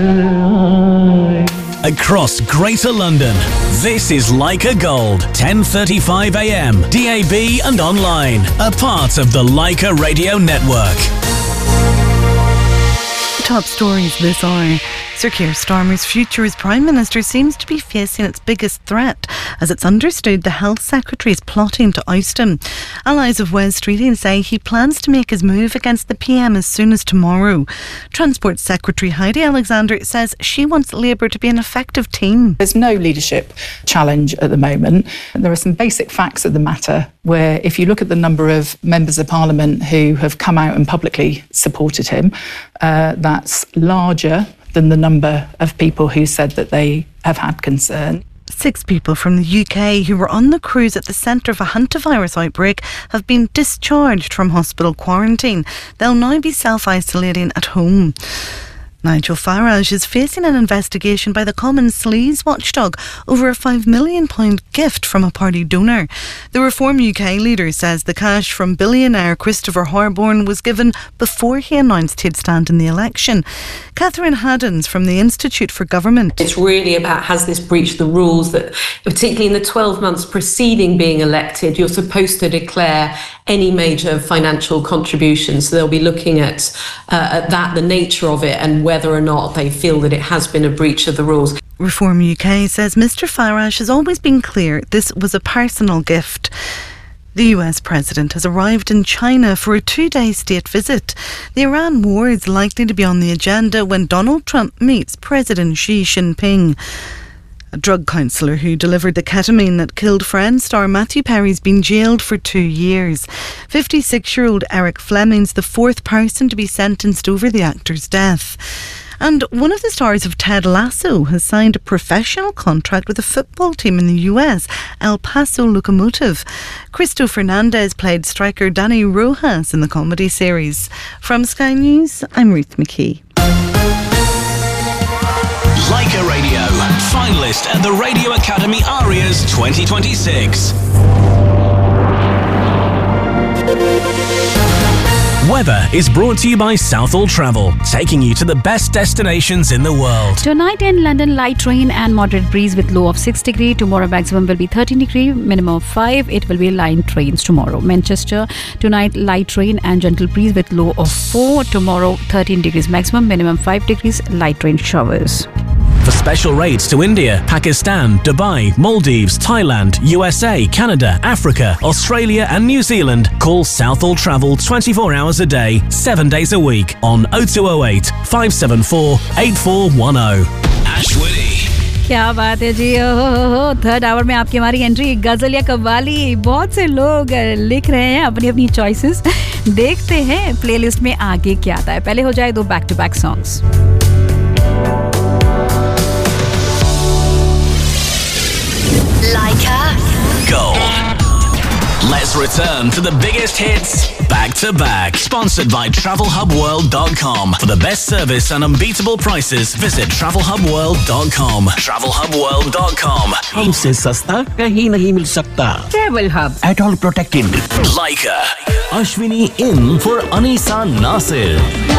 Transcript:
Across Greater London, this is Leica Gold, 10:35 a.m, DAB and online, a part of the Leica Radio Network. Top stories this hour. Sir Keir Starmer's future as Prime Minister seems to be facing its biggest threat, as it's understood the Health Secretary is plotting to oust him. Allies of Wes Streeting say he plans to make his move against the PM as soon as tomorrow. Transport Secretary Heidi Alexander says she wants Labour to be an effective team. There's no leadership challenge at the moment. There are some basic facts of the matter where if you look at the number of members of Parliament who have come out and publicly supported him, that's larger than the number of people who said that they have had concern. 6 people from the UK who were on the cruise at the centre of a hantavirus outbreak have been discharged from hospital quarantine. They'll now be self-isolating at home. Nigel Farage is facing an investigation by the Common Sleaze watchdog over a £5 million gift from a party donor. The Reform UK leader says the cash from billionaire Christopher Harborne was given before he announced he'd stand in the election. Catherine Haddons from the Institute for Government. It's really about, has this breached the rules that, particularly in the 12 months preceding being elected, you're supposed to declare any major financial contributions. So they'll be looking at that, the nature of it, and whether or not they feel that it has been a breach of the rules. Reform UK says Mr Farage has always been clear this was a personal gift. The US President has arrived in China for a 2-day state visit. The Iran war is likely to be on the agenda when Donald Trump meets President Xi Jinping. A drug counsellor who delivered the ketamine that killed Friends star Matthew Perry's been jailed for 2 years. 56-year-old Eric Fleming's the 4th person to be sentenced over the actor's death. And one of the stars of Ted Lasso has signed a professional contract with a football team in the US, El Paso Locomotive. Cristo Fernandez played striker Danny Rojas in the comedy series. From Sky News, I'm Ruth McKee. Leica Radio, finalist at the Radio Academy Arias 2026. Weather is brought to you by Southall Travel, taking you to the best destinations in the world. Tonight in London, light rain and moderate breeze with low of 6 degrees. Tomorrow maximum will be 13 degrees, minimum of 5. It will be light rains tomorrow. Manchester, tonight light rain and gentle breeze with low of 4. Tomorrow 13 degrees maximum, minimum 5 degrees, light rain showers. For special rates to India, Pakistan, Dubai, Maldives, Thailand, USA, Canada, Africa, Australia and New Zealand, call Southall Travel 24 hours a day, 7 days a week on 0208 574 8410. Ashwini. क्या बात है जी। Third our में आपकी हमारी entry गजल या कव्वाली। बहुत से लोग लिख रहे हैं अपनी अपनी चॉइसेस। देखते हैं प्लेलिस्ट में आगे क्या आता है। पहले हो जाए 2 back to back songs. Leica Gold. Let's return to the biggest hits back to back. Sponsored by TravelHubWorld.com. For the best service and unbeatable prices, visit TravelHubWorld.com. TravelHubWorld.com. हमसे सस्ता कहीं नहीं मिल सकता. Travel Hub. At all protected. Leica. Ashwini in for Anisa Nasir.